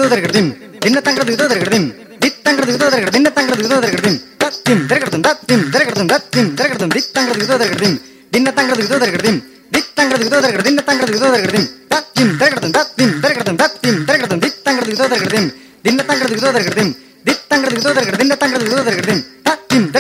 விதோதர்கடிம் தின்ன தங்கிறது விதோதர்கடிம் தித்தங்கிறது விதோதர்கடிம் தின்ன தங்கிறது விதோதர்கடிம் தத்திம் திரகடதும் தத்திம் திரகடதும் தத்திம் திரகடதும் தித்தங்கிறது விதோதர்கடிம் தின்ன தங்கிறது விதோதர்கடிம் தித்தங்கிறது விதோதர்கடிம் தின்ன தங்கிறது விதோதர்கடிம் தத்திம் திரகடதும் தத்திம் திரகடதும் தத்திம் திரகடதும் தித்தங்கிறது விதோதர்கடிம் தின்ன தங்கிறது விதோதர்கடிம் தித்தங்கிறது விதோதர்கடிம் தின்ன தங்கிறது விதோதர்கடிம் தத்திம்